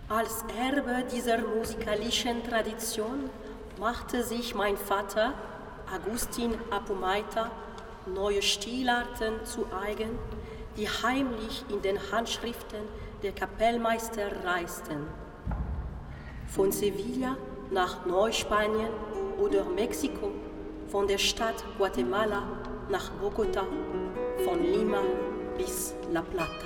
Als Erbe dieser musikalischen Tradition machte sich mein Vater, Agustin Apumaita, neue Stilarten zu eigen, die heimlich in den Handschriften der Kapellmeister reisten. Von Sevilla nach Neuspanien oder Mexiko, von der Stadt Guatemala nach Bogotá, von Lima bis La Plata.